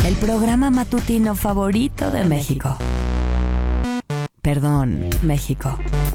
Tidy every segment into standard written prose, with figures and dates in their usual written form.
el programa matutino favorito de México. Perdón, México.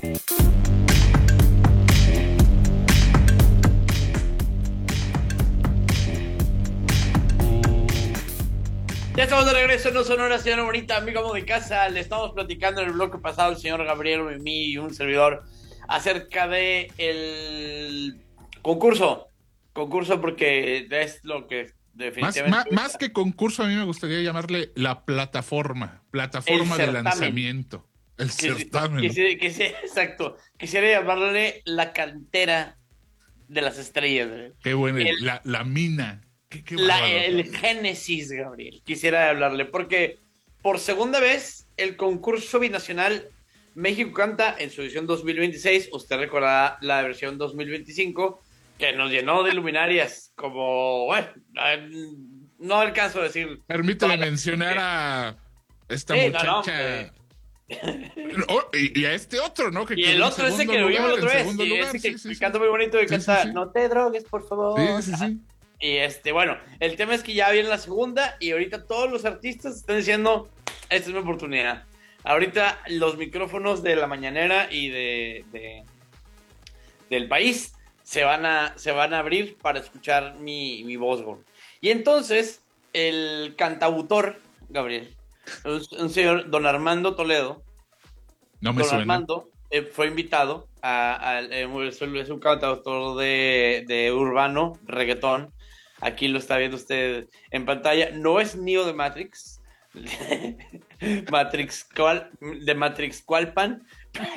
Ya estamos de regreso en No Sonora, señora bonita, amigo de casa. Le estamos platicando en el bloque pasado el señor Gabriel, Mimi y un servidor acerca de el concurso. Concurso porque es lo que definitivamente... Más que concurso, a mí me gustaría llamarle la plataforma de lanzamiento. El certamen. Exacto. Quisiera llamarle la cantera de las estrellas. Qué bueno, la mina. El génesis, Gabriel. Quisiera hablarle porque por segunda vez el concurso binacional México Canta en su edición 2026, usted recordará la versión 2025, que nos llenó de luminarias como, bueno, no alcanzo a decir. Permítame mencionar a esta muchacha. Y a este otro, ¿no? Y el otro ese que lo vimos la otra vez. Y ese que canta muy bonito y canta, no te drogues, por favor. Sí. Y bueno, el tema es que ya viene la segunda y ahorita todos los artistas están diciendo, esta es mi oportunidad. Ahorita los micrófonos de la mañanera y del país se van a abrir para escuchar mi voz, güey. Y entonces el cantautor, Gabriel, un señor, don Armando Toledo, no me suena. Armando fue invitado es un cantautor de urbano, reggaetón. Aquí lo está viendo usted en pantalla. No es Neo de Matrix. De Matrix Cualpan.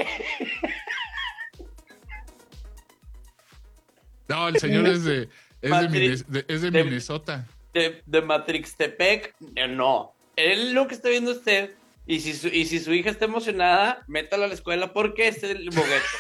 No, el señor es de Minnesota. De Matrix Tepec. No. Él lo que está viendo usted. Y si su hija está emocionada, métala a la escuela porque este es el bogueto.